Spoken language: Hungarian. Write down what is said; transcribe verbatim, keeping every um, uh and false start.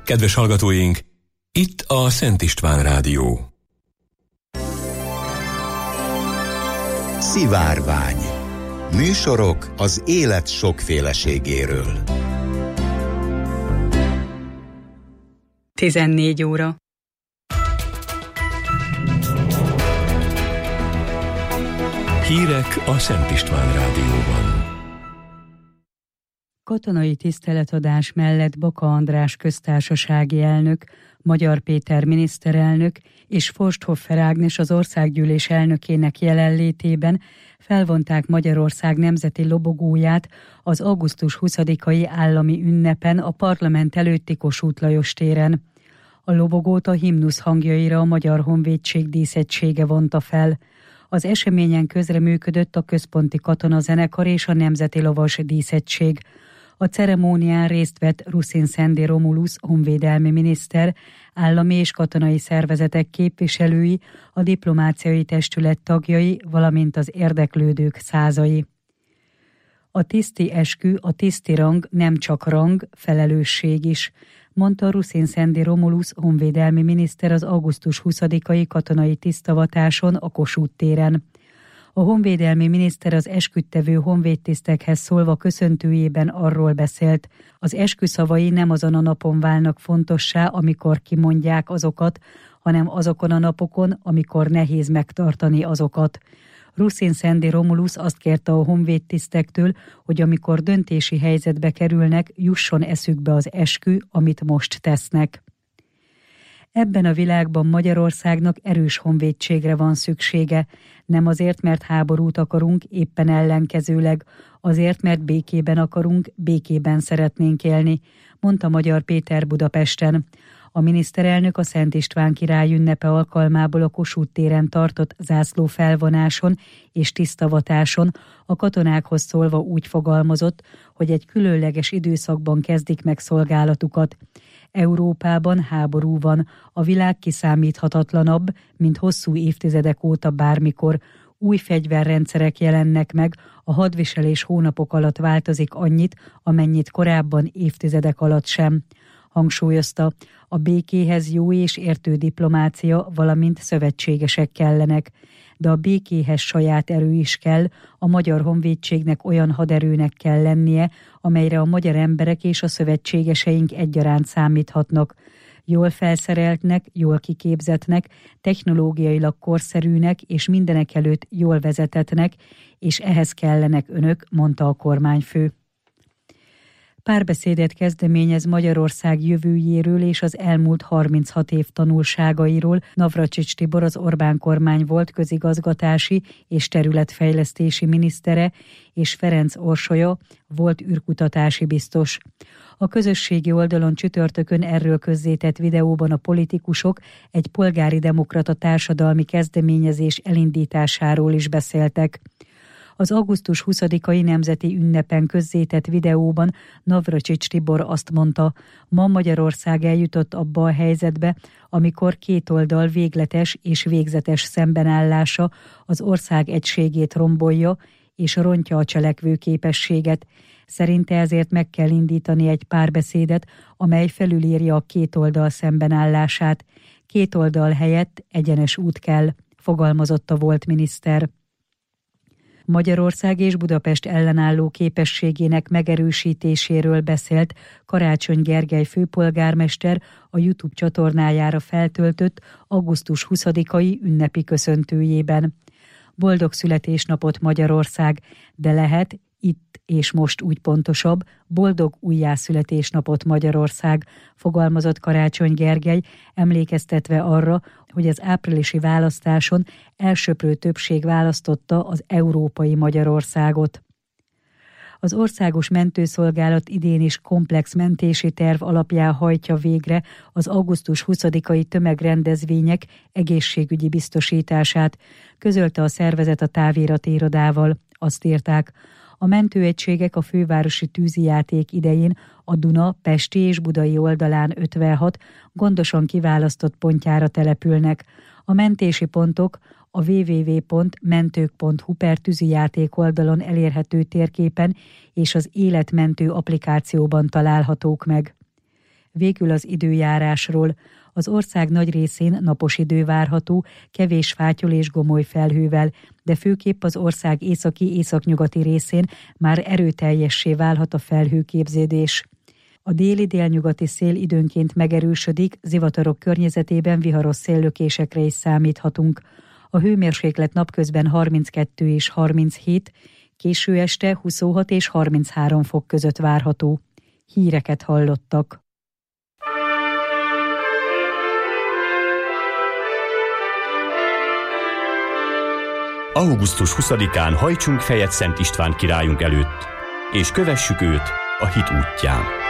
Kedves hallgatóink, itt a Szent István Rádió. Szivárvány. Műsorok az élet sokféleségéről. tizennégy óra. Hírek a Szent István Rádióban. Katonai tiszteletadás mellett Baka András köztársasági elnök, Magyar Péter miniszterelnök és Forsthoffer Ágnes az országgyűlés elnökének jelenlétében felvonták Magyarország nemzeti lobogóját az augusztus huszadikai állami ünnepen a parlament előtti Kossuth Lajos téren. A lobogót a himnusz hangjaira a Magyar Honvédség díszegysége vonta fel. Az eseményen közreműködött a Központi Katonazenekar és a Nemzeti Lovas Díszegység. A ceremónián részt vett Ruszin Szendi Romulusz honvédelmi miniszter, állami és katonai szervezetek képviselői, a diplomáciai testület tagjai, valamint az érdeklődők százai. A tiszti eskü, a tiszti rang nem csak rang, felelősség is, mondta Ruszin Szendi Romulusz honvédelmi miniszter az augusztus huszadikai katonai tisztavatáson a Kossuth téren. A honvédelmi miniszter az esküdtevő honvédtisztekhez szólva köszöntőjében arról beszélt, az esküszavai nem azon a napon válnak fontossá, amikor kimondják azokat, hanem azokon a napokon, amikor nehéz megtartani azokat. Ruszin Szendi Romulusz azt kérte a honvédtisztektől, hogy amikor döntési helyzetbe kerülnek, jusson eszükbe az eskü, amit most tesznek. Ebben a világban Magyarországnak erős honvédségre van szüksége, nem azért, mert háborút akarunk, éppen ellenkezőleg, azért, mert békében akarunk, békében szeretnénk élni, mondta Magyar Péter Budapesten. A miniszterelnök a Szent István király ünnepe alkalmából a Kossuth téren tartott zászlófelvonáson és tisztavatáson a katonákhoz szólva úgy fogalmazott, hogy egy különleges időszakban kezdik meg szolgálatukat. Európában háború van, a világ kiszámíthatatlanabb, mint hosszú évtizedek óta bármikor. Új fegyverrendszerek jelennek meg, a hadviselés hónapok alatt változik annyit, amennyit korábban évtizedek alatt sem. Hangsúlyozta, a békéhez jó és értő diplomácia, valamint szövetségesek kellenek. De a békéhez saját erő is kell, a Magyar Honvédségnek olyan haderőnek kell lennie, amelyre a magyar emberek és a szövetségeseink egyaránt számíthatnak. Jól felszereltnek, jól kiképzettnek, technológiailag korszerűnek és mindenekelőtt jól vezetetnek, és ehhez kellenek önök, mondta a kormányfő. Párbeszédet kezdeményez Magyarország jövőjéről és az elmúlt harminchat év tanulságairól. Navracsics Tibor, az Orbán kormány volt közigazgatási és területfejlesztési minisztere, és Ferenc Orsolya volt űrkutatási biztos. A közösségi oldalon csütörtökön erről közzétett videóban a politikusok egy polgári demokrata társadalmi kezdeményezés elindításáról is beszéltek. Az augusztus huszadikai nemzeti ünnepen közzétett videóban Navracsics Tibor azt mondta, ma Magyarország eljutott abba a helyzetbe, amikor két oldal végletes és végzetes szembenállása az ország egységét rombolja és rontja a cselekvő képességet. Szerinte ezért meg kell indítani egy párbeszédet, amely felülírja a két oldal szembenállását. Két oldal helyett egyenes út kell, fogalmazott a volt miniszter. Magyarország és Budapest ellenálló képességének megerősítéséről beszélt Karácsony Gergely főpolgármester a YouTube csatornájára feltöltött augusztus huszadikai ünnepi köszöntőjében. Boldog születésnapot Magyarország, de lehet itt és most úgy pontosabb, boldog újjászületésnapot Magyarország, fogalmazott Karácsony Gergely, emlékeztetve arra, hogy az áprilisi választáson elsöprő többség választotta az európai Magyarországot. Az Országos Mentőszolgálat idén is komplex mentési terv alapján hajtja végre az augusztus huszadikai tömegrendezvények egészségügyi biztosítását, közölte a szervezet a táviratirodával. Azt írták, a mentőegységek a fővárosi tűzijáték idején a Duna pesti és budai oldalán ötvenhat gondosan kiválasztott pontjára települnek. A mentési pontok a double-u double-u double-u pont mentők pont hu per tűzijáték oldalon elérhető térképen és az életmentő applikációban találhatók meg. Végül az időjárásról. Az ország nagy részén napos idő várható, kevés fátyol és gomoly felhővel, de főképp az ország északi-északnyugati részén már erőteljessé válhat a felhőképződés. A déli-délnyugati szél időnként megerősödik, zivatarok környezetében viharos széllökésekre is számíthatunk. A hőmérséklet napközben harminckettő és harminchét, késő este huszonhat és harminchárom fok között várható. Híreket hallottak. augusztus huszadikán hajtsunk fejet Szent István királyunk előtt, és kövessük őt a hit útján.